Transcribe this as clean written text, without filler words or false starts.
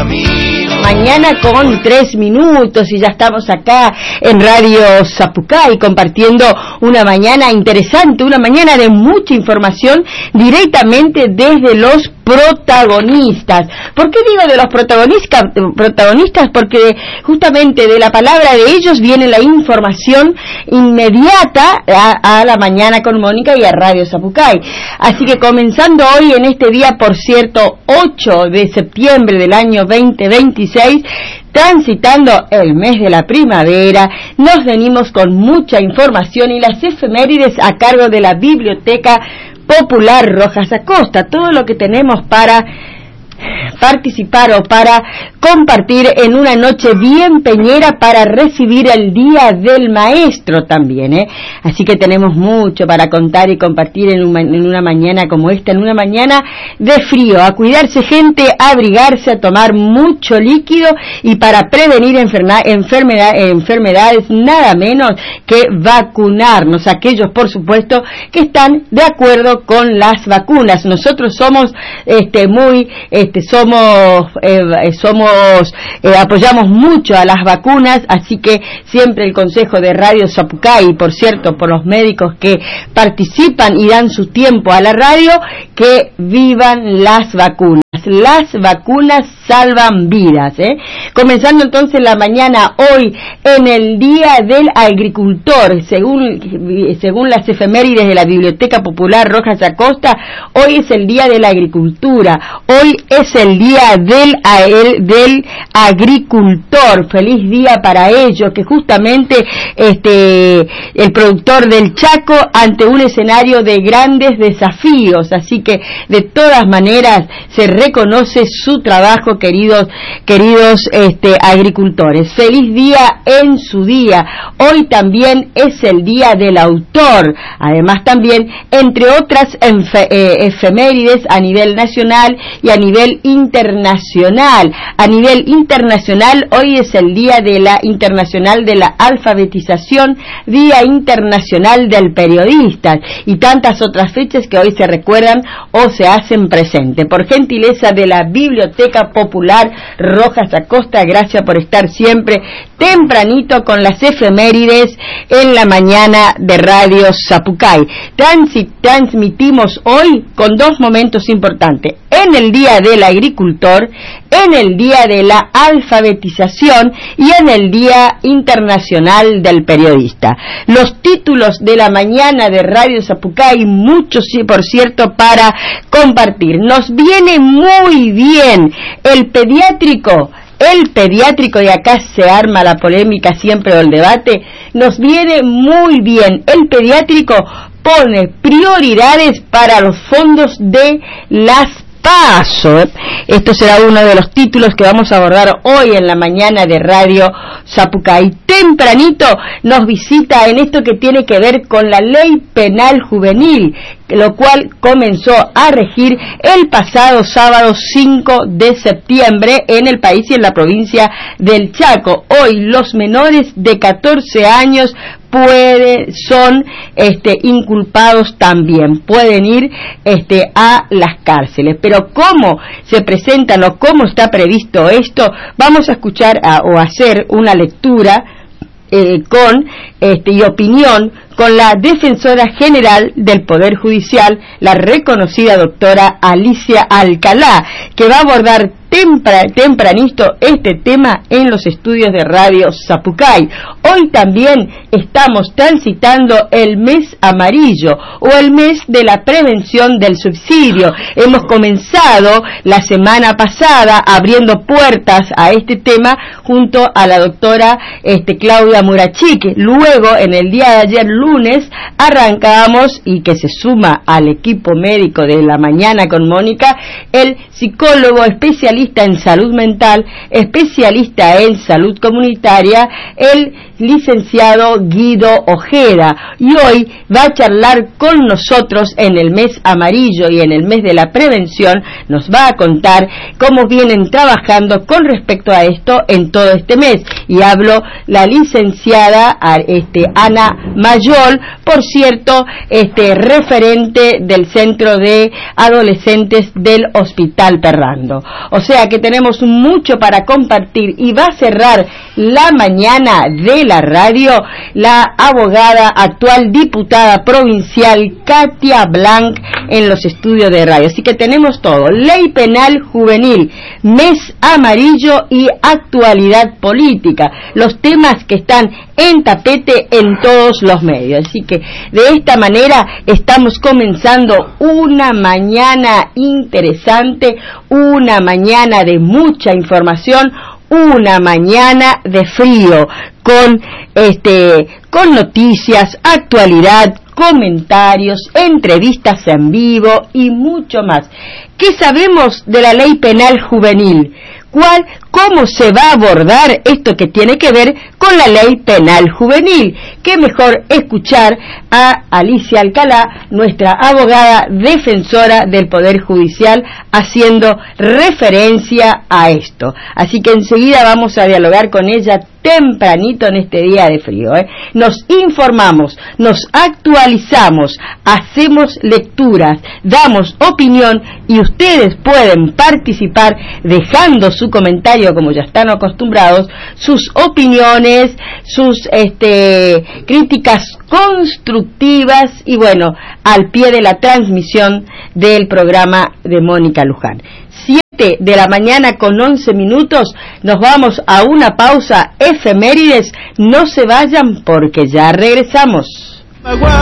camino. Mañana con 3 minutos y ya estamos acá en Radio Zapucay compartiendo una mañana interesante, una mañana de mucha información directamente desde los protagonistas. ¿Por qué digo de los protagonistas? Porque justamente de la palabra de ellos viene la información inmediata a la mañana con Mónica y a Radio Zapucay. Así que comenzando hoy en este día, por cierto, 8 de septiembre del año 2026, transitando el mes de la primavera, nos venimos con mucha información y las efemérides a cargo de la Biblioteca Popular Rojas Acosta. Todo lo que tenemos para participar o para compartir en una noche bien peñera para recibir el Día del Maestro también, Así que tenemos mucho para contar y compartir en una mañana como esta, en una mañana de frío. A cuidarse, gente, a abrigarse, a tomar mucho líquido y para prevenir enfermedades nada menos que vacunarnos, aquellos por supuesto que están de acuerdo con las vacunas. Nosotros somos apoyamos mucho a las vacunas, así que siempre el consejo de Radio Zapucay, y por cierto por los médicos que participan y dan su tiempo a la radio, que vivan las vacunas. Las vacunas salvan vidas, Comenzando entonces la mañana hoy en el Día del Agricultor, según las efemérides de la Biblioteca Popular Rojas Acosta, hoy es el Día de la Agricultura, hoy es el Día del Agricultor. Feliz día para ellos, que justamente el productor del Chaco ante un escenario de grandes desafíos, así que de todas maneras se reconoce su trabajo, queridos agricultores. Feliz día en su día. Hoy también es el Día del Autor. Además también, entre otras efemérides a nivel nacional y a nivel internacional. A nivel internacional, hoy es el Día Internacional de la Alfabetización, Día Internacional del Periodista y tantas otras fechas que hoy se recuerdan o se hacen presente. Por gentileza de la Biblioteca Popular Rojas Acosta, gracias por estar siempre tempranito con las efemérides en la mañana de Radio Zapucay. Transmitimos hoy con dos momentos importantes: en el Día del Agricultor, en el Día de la Alfabetización y en el Día Internacional del Periodista. Los títulos de la mañana de Radio Zapucay, muchos por cierto para compartir. Nos viene muy bien el pediátrico, y acá se arma la polémica siempre o el debate, nos viene muy bien. El pediátrico pone prioridades para los fondos de las PASO. Esto será uno de los títulos que vamos a abordar hoy en la mañana de Radio Zapucay. Tempranito nos visita en esto que tiene que ver con la Ley Penal Juvenil, lo cual comenzó a regir el pasado sábado 5 de septiembre en el país y en la provincia del Chaco. Hoy los menores de 14 años son inculpados también, pueden ir a las cárceles. Pero cómo se presentan o cómo está previsto esto, vamos a escuchar o hacer una lectura y opinión con la Defensora General del Poder Judicial, la reconocida doctora Alicia Alcalá, que va a abordar tempranito este tema en los estudios de Radio Zapucay. Hoy también estamos transitando el mes amarillo o el mes de la prevención del suicidio. Hemos comenzado la semana pasada abriendo puertas a este tema junto a la doctora Claudia Murachique. Luego, en el día de ayer, lunes, arrancamos, y que se suma al equipo médico de la mañana con Mónica, el psicólogo especialista en salud mental, especialista en salud comunitaria, el licenciado Guido Ojeda, y hoy va a charlar con nosotros en el mes amarillo y en el mes de la prevención. Nos va a contar cómo vienen trabajando con respecto a esto en todo este mes, y hablo la licenciada Ana Mayor, Puyol, por cierto, referente del Centro de Adolescentes del Hospital Perrando. O sea que tenemos mucho para compartir y va a cerrar la mañana de la radio la abogada, actual diputada provincial Katia Blanc en los estudios de radio. Así que tenemos todo: ley penal juvenil, mes amarillo y actualidad política, los temas que están en tapete en todos los medios. Así que de esta manera estamos comenzando una mañana interesante, una mañana de mucha información, una mañana de frío, con noticias, actualidad, comentarios, entrevistas en vivo y mucho más. ¿Qué sabemos de la ley penal juvenil? ¿Cómo se va a abordar esto que tiene que ver con la ley penal juvenil? Qué mejor escuchar a Alicia Alcalá, nuestra abogada defensora del Poder Judicial, haciendo referencia a esto. Así que enseguida vamos a dialogar con ella tempranito en este día de frío. Nos informamos, nos actualizamos, hacemos lecturas, damos opinión y ustedes pueden participar dejando su comentario, como ya están acostumbrados, sus opiniones, sus críticas constructivas y bueno, al pie de la transmisión del programa de Mónica Luján. 7 de la mañana con 11 minutos, nos vamos a una pausa efemérides, no se vayan porque ya regresamos.